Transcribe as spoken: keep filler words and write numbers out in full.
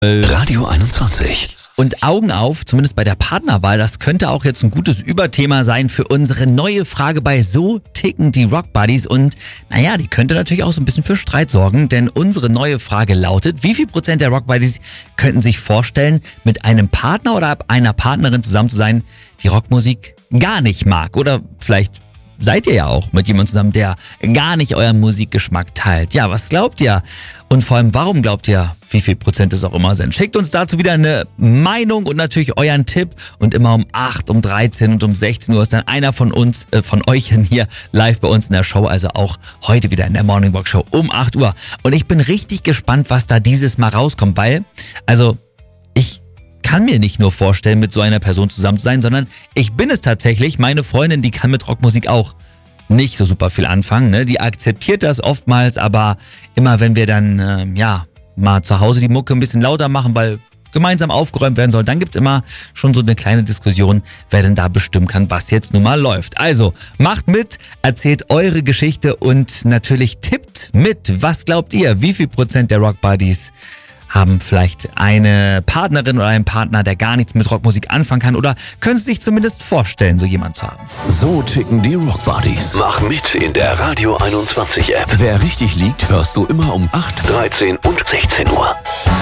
Radio einundzwanzig. Und Augen auf, zumindest bei der Partnerwahl, das könnte auch jetzt ein gutes Überthema sein für unsere neue Frage bei So ticken die Rock Buddies. Und naja, die könnte natürlich auch so ein bisschen für Streit sorgen, denn unsere neue Frage lautet: Wie viel Prozent der Rock Buddies könnten sich vorstellen, mit einem Partner oder einer Partnerin zusammen zu sein, die Rockmusik gar nicht mag? Oder vielleicht seid ihr ja auch mit jemandem zusammen, der gar nicht euren Musikgeschmack teilt. Ja, was glaubt ihr? Und vor allem, warum glaubt ihr, wie viel Prozent es auch immer sind? Schickt uns dazu wieder eine Meinung und natürlich euren Tipp. Und immer um acht, um dreizehn und um sechzehn Uhr ist dann einer von uns, äh, von euch hier live bei uns in der Show. Also auch heute wieder in der Morning Box Show um acht Uhr. Und ich bin richtig gespannt, was da dieses Mal rauskommt, weil, also, ich kann mir nicht nur vorstellen, mit so einer Person zusammen zu sein, sondern ich bin es tatsächlich. Meine Freundin, die kann mit Rockmusik auch nicht so super viel anfangen, ne? Die akzeptiert das oftmals, aber immer wenn wir dann, äh, ja, mal zu Hause die Mucke ein bisschen lauter machen, weil gemeinsam aufgeräumt werden soll, dann gibt's immer schon so eine kleine Diskussion, wer denn da bestimmen kann, was jetzt nun mal läuft. Also, macht mit, erzählt eure Geschichte und natürlich tippt mit. Was glaubt ihr, wie viel Prozent der Rock Buddies haben vielleicht eine Partnerin oder einen Partner, der gar nichts mit Rockmusik anfangen kann, oder können sie sich zumindest vorstellen, so jemand zu haben? So ticken die Rock Buddies. Mach mit in der Radio einundzwanzig App. Wer richtig liegt, hörst du immer um acht, dreizehn und sechzehn Uhr.